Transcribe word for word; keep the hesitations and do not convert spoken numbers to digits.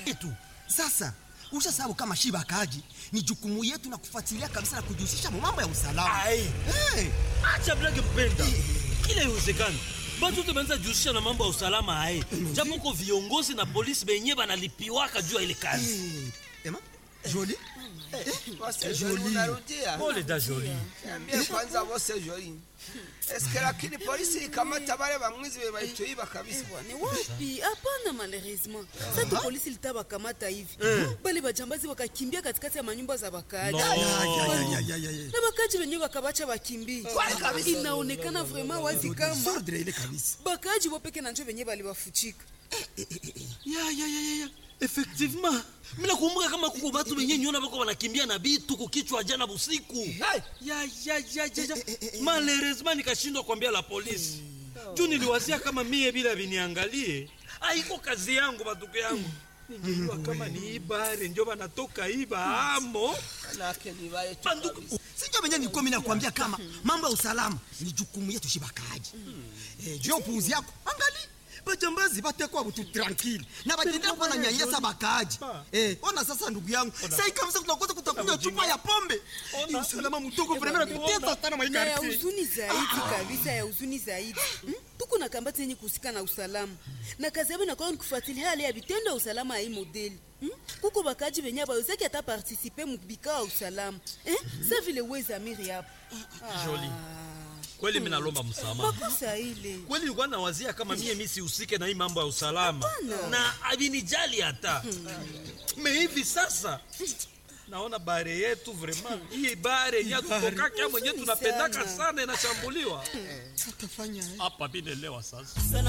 peke tu. Sasa ushasabu kama shiba kaji ni jukumu yetu na kufuatilia kabisa na kujihusisha mambo ya usalama. Ai, hey. Acha blage mpenda. Kila iwezekana batu tumeanza jihusisha na mambo ya usalama hai. Japo kwa viongozi na polisi benye banalipiwaka juu ya ile kazi. Hey. Ema Jolie. Wose Jolie unarudia. Pole da Jolie. Niambie kwanza wose Jolie. Eske lakini polisi kamata wale bamwizi baitoiba kabisa. Ni wapi? Hapana, malheureusement. Sasa polisi litaba kamata hivi. Bali bajambazi wakakimbia katikati ya manyumba za wakaaji. Na wakaaji wenyewe wakabacha wakimbie. Inaonekana vraiment wazi kama sordre ile kabisa. Bakaaji wapeke na njoo wenyewe bali wafuchika. Ya ya ya ya. Effectivement. Mina kumbuka kama kuko batu benye nyona bako wanakimbia na bitu kukichwa jana busiku. Ya ya ya ya. Malheureusement nikashindwa kuambia la polisi. Juu niliwazia kama mie bila biniangalie. Haiko kazi yangu batuko yangu. Ningejua kama ni ibare ndio banatoka iba amo. Kanake ni bae tu. Banduku. Sijua benye nilikuwa mimi nakwambia kama mambo ya usalama ni jukumu yetu shibakaji. Eh, juu puuzi yako. Angali bajambazi batekwa butu tranquille na batendea kwa nyanyasa bakaji. Eh, ona sasa ndugu yangu, sasa kama sasa tutakosa kutakunywa chupa ya pombe. Ni usalama mtoko vraiment kutesa sana mwa ya ikarti. huzuni zaidi kabisa, ya huzuni zaidi. Hmm? Tuko na kambati yenye kusika na usalama. Na kazi yabo inakuwa kufuatilia hali ya vitendo ya usalama ya hii modeli. Hmm? Kuko bakaji wenye bawezaki hata participer mubika wa usalama. Eh? Sasa vile weza miri hapo. Jolie. Kweli mimi nalomba msamaha. Makosa ile. Kweli nilikuwa nawazia kama mie mimi sihusike na hii mambo ya usalama. Na abinijali hata. Me hivi sasa naona bare yetu vraiment hii bare ya kutoka kama mwenyewe tunapendaka sana inashambuliwa. Tutafanya Hapa binelewa sasa.